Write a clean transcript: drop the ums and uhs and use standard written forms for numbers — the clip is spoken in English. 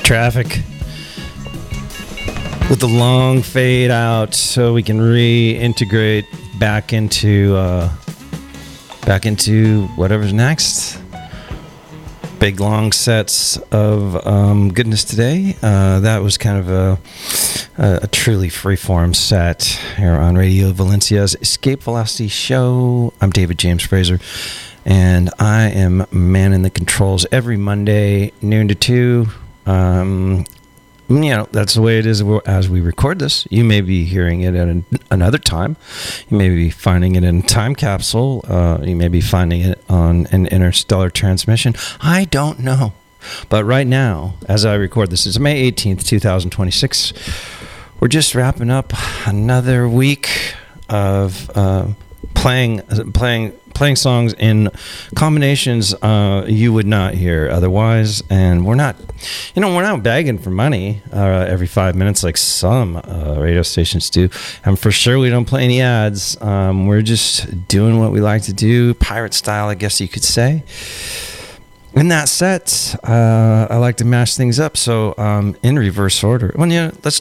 Traffic with the long fade out so we can reintegrate back into whatever's next. Big long sets of goodness today. That was kind of a truly freeform set here on Radio Valencia's Escape Velocity show. I'm David James Fraser, and I am manning the controls every Monday, noon to 2. That's the way it is as we record this. You may be hearing it at another time. You may be finding it in a time capsule. You may be finding it on an interstellar transmission. I don't know. But right now, as I record this, it's May 18th, 2026. We're just wrapping up another week of playing songs in combinations you would not hear otherwise, and we're not begging for money every 5 minutes like some radio stations do, and for sure we don't play any ads. We're just doing what we like to do, pirate style, I guess you could say. In that set, I like to mash things up, so in reverse order. Well, let's